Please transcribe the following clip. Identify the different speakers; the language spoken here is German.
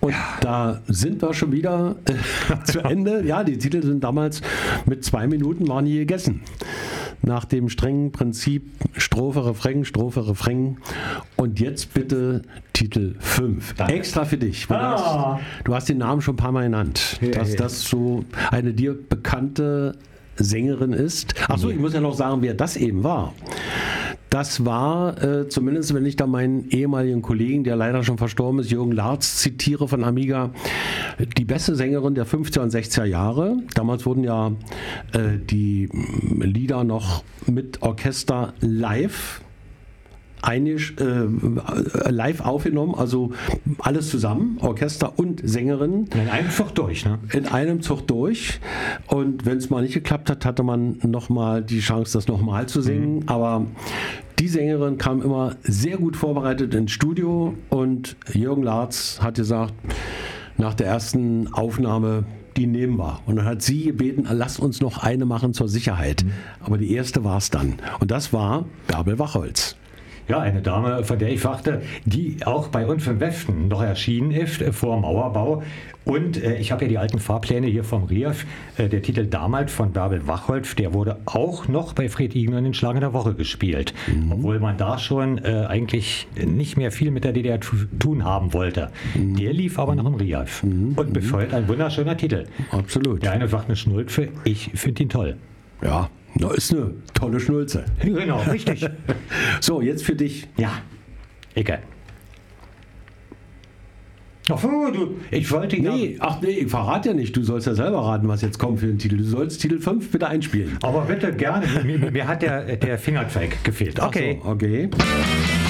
Speaker 1: Und da sind wir schon wieder zu Ende. Ja, die Titel sind damals mit 2 Minuten waren die gegessen. Nach dem strengen Prinzip Strophe, Refrain. Und jetzt bitte Titel 5.
Speaker 2: Danke.
Speaker 1: Extra für dich. Du hast den Namen schon ein paar Mal genannt. Dass das so eine dir bekannte Sängerin ist. Achso, ich muss ja noch sagen, wer das eben war. Das war, zumindest wenn ich da meinen ehemaligen Kollegen, der leider schon verstorben ist, Jürgen Larz, zitiere von Amiga, die beste Sängerin der 50er und 60er Jahre. Damals wurden ja die Lieder noch mit Orchester live aufgenommen, also alles zusammen, Orchester und Sängerin.
Speaker 2: In einem Zug durch, ne?
Speaker 1: In einem Zug durch. Und wenn es mal nicht geklappt hat, hatte man nochmal die Chance, das nochmal zu singen. Aber die Sängerin kam immer sehr gut vorbereitet ins Studio und Jürgen Larz hat gesagt, nach der ersten Aufnahme, die nehmen wir. Und dann hat sie gebeten, lass uns noch eine machen zur Sicherheit. Aber die erste war es dann. Und das war Bärbel Wachholz.
Speaker 2: Ja, eine Dame, von der ich fragte, die auch bei uns im Westen noch erschienen ist, vor Mauerbau. Und ich habe ja die alten Fahrpläne hier vom RIAF. Der Titel damals von Bärbel Wachholz, der wurde auch noch bei Fred Igner in den Schlager der Woche gespielt. Obwohl man da schon eigentlich nicht mehr viel mit der DDR zu tun haben wollte. Der lief aber noch im RIAF. Und bis heute ein wunderschöner Titel.
Speaker 1: Absolut.
Speaker 2: Der eine sagt eine Schnulze, ich finde ihn toll.
Speaker 1: Ja, das ist eine tolle Schnulze.
Speaker 2: Genau, richtig.
Speaker 1: So, jetzt für dich.
Speaker 2: Ja, Ecke. Ach so, ich wollte ja...
Speaker 1: Nee, ich verrate ja nicht. Du sollst ja selber raten, was jetzt kommt für den Titel. Du sollst Titel 5 bitte einspielen.
Speaker 2: Aber bitte gerne. Mir hat der Fingerzeig gefehlt. Okay.
Speaker 1: Ach so, okay.